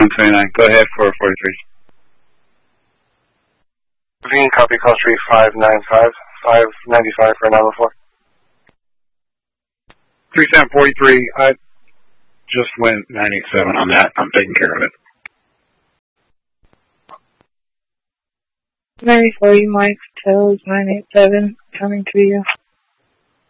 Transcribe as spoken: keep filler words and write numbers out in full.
twenty-nine. Go ahead for forty-three. Veen, copy, call three five nine five, five ninety-five for nine one four. three seven forty-three, I just went nine eight seven on that. I'm taking care of it. ninety-four, Mike, Tails, nine eight seven, coming to you.